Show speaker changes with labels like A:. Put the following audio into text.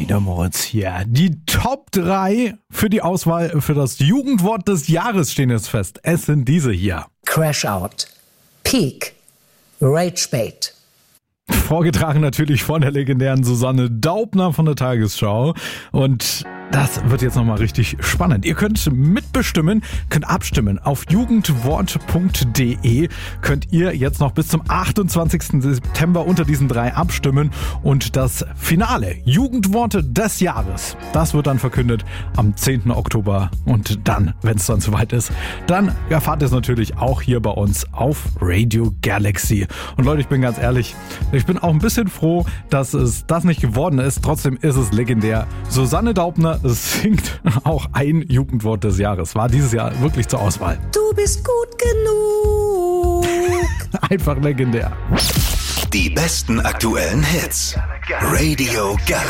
A: wieder, Moritz, hier. Die Top 3 für die Auswahl für das Jugendwort des Jahres stehen jetzt fest. Es sind diese hier.
B: Crash Out, Peak, Ragebait.
A: Vorgetragen natürlich von der legendären Susanne Daubner von der Tagesschau. Und das wird jetzt nochmal richtig spannend. Ihr könnt mitbestimmen, könnt abstimmen. Auf jugendwort.de könnt ihr jetzt noch bis zum 28. September unter diesen 3 abstimmen. Und das Finale, Jugendwort des Jahres, das wird dann verkündet am 10. Oktober. Und dann, wenn es dann soweit ist, dann erfahrt ihr es natürlich auch hier bei uns auf Radio Galaxy. Und Leute, ich bin ganz ehrlich, ich bin auch ein bisschen froh, dass es das nicht geworden ist. Trotzdem ist es legendär. Susanne Daubner singt auch ein Jugendwort des Jahres. War dieses Jahr wirklich zur Auswahl.
B: Du bist gut genug.
A: Einfach legendär.
C: Die besten aktuellen Hits. Radio Galaxy.